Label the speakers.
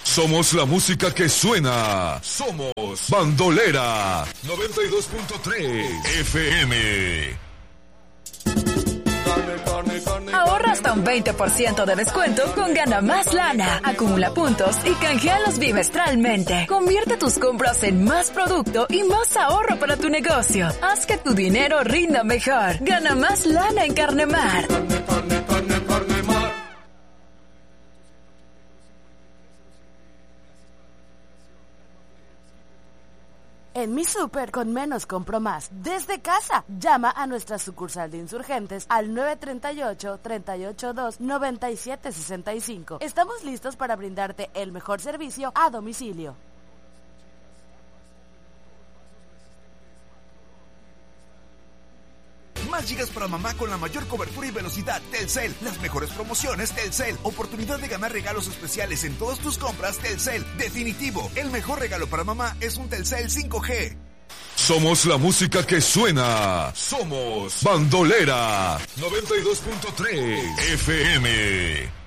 Speaker 1: Somos la música que suena. Somos Bandolera 92.3 FM.
Speaker 2: Ahorra hasta un 20% de descuento con Gana Más Lana. Acumula puntos y canjealos bimestralmente. Convierte tus compras en más producto y más ahorro para tu negocio. Haz que tu dinero rinda mejor. Gana Más Lana en Carnemar.
Speaker 3: En Mi Súper, con menos compro más. Desde casa. Llama a nuestra sucursal de Insurgentes al 938-382-9765. Estamos listos para brindarte el mejor servicio a domicilio.
Speaker 4: Más gigas para mamá con la mayor cobertura y velocidad. Telcel. Las mejores promociones. Telcel. Oportunidad de ganar regalos especiales en todas tus compras. Telcel. Definitivo. El mejor regalo para mamá es un Telcel 5G.
Speaker 1: Somos la música que suena. Somos Bandolera 92.3 FM.